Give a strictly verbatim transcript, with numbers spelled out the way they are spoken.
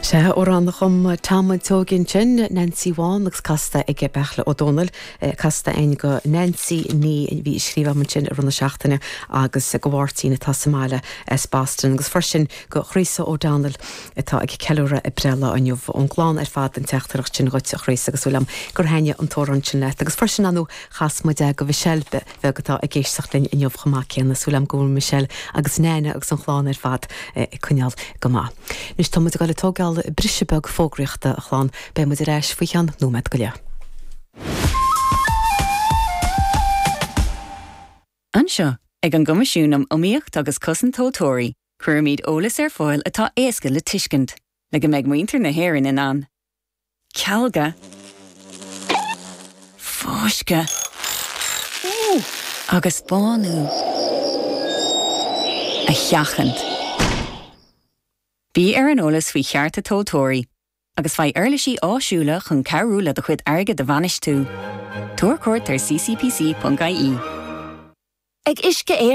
Se órán chum támantógin sin Nancy Vaughan agus casta ige Bechla O'Donnell casta ein go Nancy ní bhí scríomh man sin runna seachtaine agus go bhhartaí na tasamáile es Boston agus forsin go Chríosa O'Donnell atá ag ceúra i brela an jobh an gláán ar fad an teachtarach sin goite Chríosa agus bhfuil am gur haine an tóran sin le agus forsin anú chas mu de go bhisiel bhegadtá ag géisteach linn in jobh chamácéan na súlam gúil Michelle agus néine agus an chláán ar fad i cuneal go má. Nus tá mu go le tógáil brisebeg fógriachta a chláán be mu de réis faoichean nómed go le. Anseo, ag an gomasisiúnam omíocht agus cosan tótóirí, chuir míad ólas ar fáil atá éasca le tuiscint, le go meid muintir na héireann in an. Cealga. Fóisce. Agus bánú. A cheachant. Bí ar an ólas faoi chearta tótóirí, agus fai eirlisí áisiúla chun cearúla do chuid airge de bhanis tú. Tuair cuairt ar c c p c dot i e. Ag isce